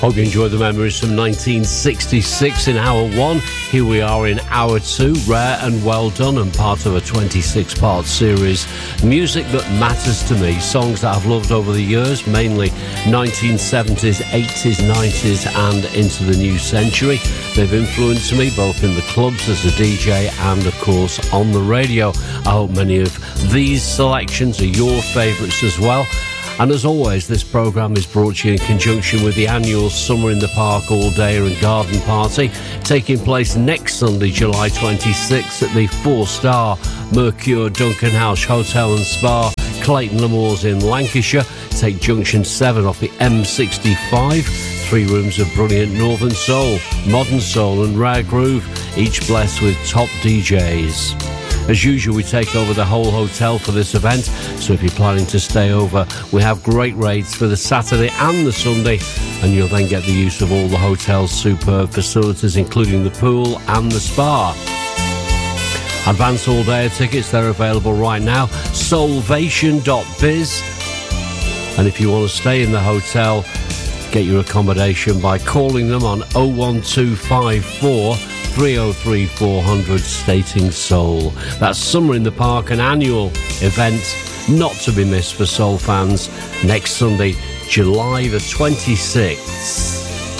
Hope you enjoyed the memories from 1966 in hour one. Here we are in hour two, rare and well done, and part of a 26-part series. Music that matters to me, songs that I've loved over the years, mainly 1970s, 80s, 90s, and into the new century. They've influenced me both in the clubs as a DJ and, of course, on the radio. I hope many of these selections are your favourites as well. And as always, this programme is brought to you in conjunction with the annual Summer in the Park All Day and Garden Party, taking place next Sunday, July 26th at the 4-star Mercure Duncan House Hotel and Spa, Clayton Le Moors in Lancashire. Take Junction 7 off the M65. 3 rooms of brilliant Northern Soul, Modern Soul and Rare Groove, each blessed with top DJs. As usual, we take over the whole hotel for this event, so if you're planning to stay over, we have great rates for the Saturday and the Sunday, and you'll then get the use of all the hotel's superb facilities, including the pool and the spa. Advance all day tickets, they're available right now, Solvation.biz, and if you want to stay in the hotel, get your accommodation by calling them on 01254 303 400 stating Soul. That's Summer in the Park, an annual event not to be missed for soul fans, next Sunday, July the 26th.